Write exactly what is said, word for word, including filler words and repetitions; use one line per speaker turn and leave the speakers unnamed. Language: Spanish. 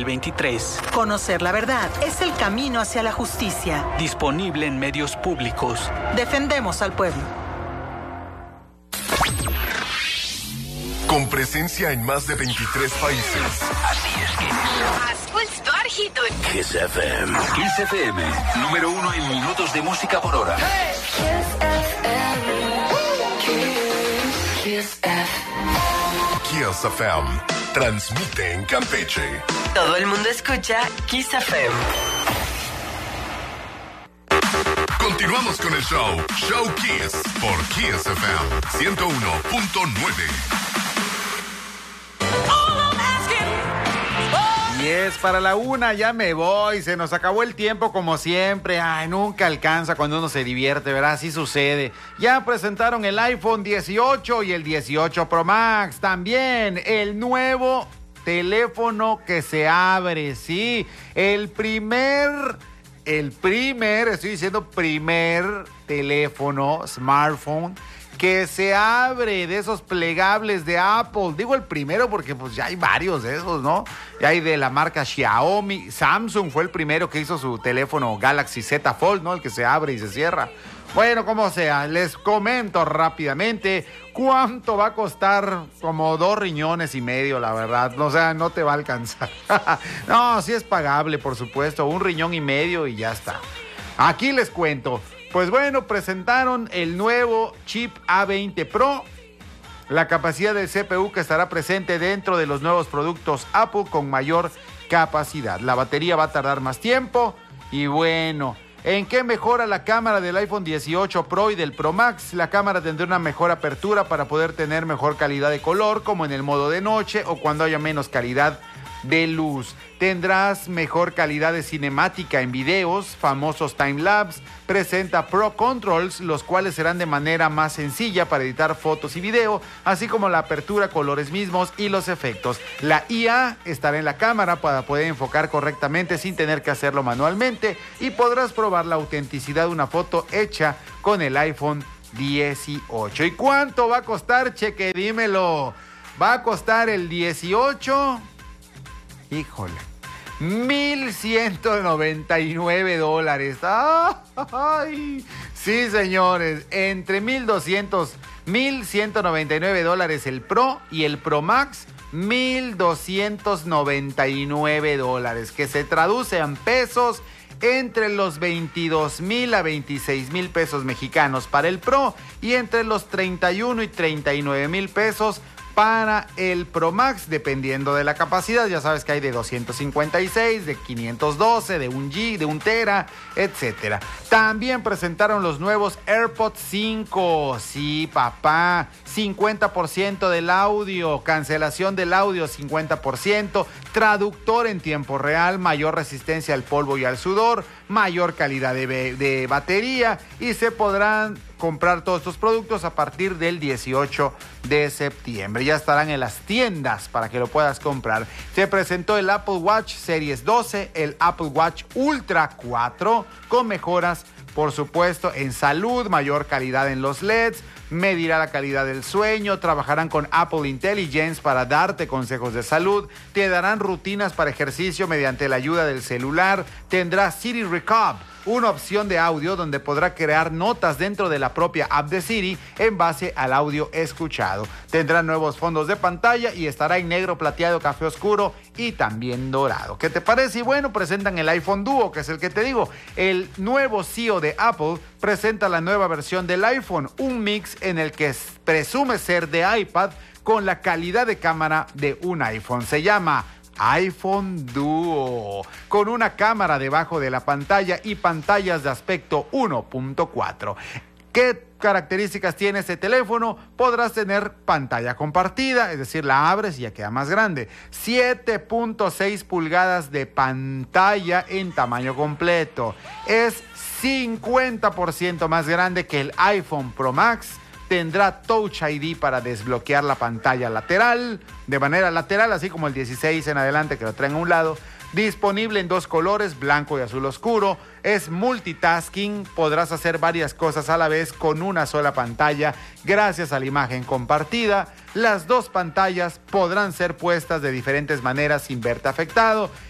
mil veintitrés.
Conocer la verdad es el camino hacia la justicia.
Disponible en medios públicos.
Defendemos al pueblo.
Con presencia en más de veintitrés países.
Así es, Kiss. Kiss F M. Kiss F M, número uno en minutos de música por hora.
Hey. Kiss F M. Kiss, Kiss F M.
Kiss F M. Transmite en Campeche.
Todo el mundo escucha Kiss F M.
Continuamos con el show. Show Kiss por Kiss F M ciento uno punto nueve.
Y es para la una, ya me voy, se nos acabó el tiempo como siempre. Ay, nunca alcanza cuando uno se divierte, ¿verdad? Así sucede. Ya presentaron el iPhone dieciocho y el dieciocho Pro Max. También el nuevo teléfono que se abre, sí. El primer, el primer, estoy diciendo primer teléfono, smartphone, que se abre, de esos plegables de Apple. Digo el primero porque pues ya hay varios de esos, ¿no? Ya hay de la marca Xiaomi. Samsung fue el primero que hizo su teléfono Galaxy Z Fold, ¿no? El que se abre y se cierra. Bueno, como sea, les comento rápidamente cuánto va a costar. Como dos riñones y medio, la verdad. O sea, no te va a alcanzar. No, sí es pagable, por supuesto. Un riñón y medio y ya está. Aquí les cuento. Pues bueno, presentaron el nuevo chip A veinte Pro, la capacidad del C P U que estará presente dentro de los nuevos productos Apple con mayor capacidad. La batería va a tardar más tiempo y bueno, ¿en qué mejora la cámara del iPhone dieciocho Pro y del Pro Max? La cámara tendrá una mejor apertura para poder tener mejor calidad de color, como en el modo de noche o cuando haya menos calidad de luz. Tendrás mejor calidad de cinemática en videos, famosos timelapse. Presenta Pro Controls, los cuales serán de manera más sencilla para editar fotos y video, así como la apertura, colores mismos y los efectos. La I A estará en la cámara para poder enfocar correctamente sin tener que hacerlo manualmente y podrás probar la autenticidad de una foto hecha con el iPhone dieciocho. ¿Y cuánto va a costar? Cheque, dímelo. Va a costar el dieciocho... Híjole, mil ciento noventa y nueve dólares. ¡Ay! Sí, señores, entre mil doscientos, mil ciento noventa y nueve dólares el Pro y el Pro Max, mil doscientos noventa y nueve dólares, que se traduce en pesos entre los veintidós mil a veintiséis mil pesos mexicanos para el Pro y entre los treinta y uno y treinta y nueve mil pesos para el Pro Max, dependiendo de la capacidad. Ya sabes que hay de doscientos cincuenta y seis, de quinientos doce, de un G, de un Tera, etcétera. También presentaron los nuevos AirPods cinco. Sí, papá, cincuenta por ciento del audio, cancelación del audio cincuenta por ciento, traductor en tiempo real, mayor resistencia al polvo y al sudor, mayor calidad de, de batería y se podrán comprar todos estos productos a partir del dieciocho de septiembre. Ya estarán en las tiendas para que lo puedas comprar. Se presentó el Apple Watch Series doce, el Apple Watch Ultra cuatro, con mejoras, por supuesto, en salud, mayor calidad en los L E Ds, medirá la calidad del sueño, trabajarán con Apple Intelligence para darte consejos de salud, te darán rutinas para ejercicio mediante la ayuda del celular, tendrá Siri Recap, una opción de audio donde podrá crear notas dentro de la propia app de Siri en base al audio escuchado. Tendrá nuevos fondos de pantalla y estará en negro, plateado, café oscuro y también dorado. ¿Qué te parece? Y bueno, presentan el iPhone Duo, que es el que te digo. El nuevo C E O de Apple presenta la nueva versión del iPhone, un mix en el que presume ser de iPad con la calidad de cámara de un iPhone. Se llama iPhone Duo, con una cámara debajo de la pantalla y pantallas de aspecto uno punto cuatro. ¿Qué características tiene este teléfono? Podrás tener pantalla compartida, es decir, la abres y ya queda más grande. siete punto seis pulgadas de pantalla en tamaño completo. Es cincuenta por ciento más grande que el iPhone Pro Max. Tendrá Touch I D para desbloquear la pantalla lateral, de manera lateral, así como el dieciséis en adelante que lo traen a un lado. Disponible en dos colores, blanco y azul oscuro. Es multitasking, podrás hacer varias cosas a la vez con una sola pantalla gracias a la imagen compartida. Las dos pantallas podrán ser puestas de diferentes maneras sin verte afectado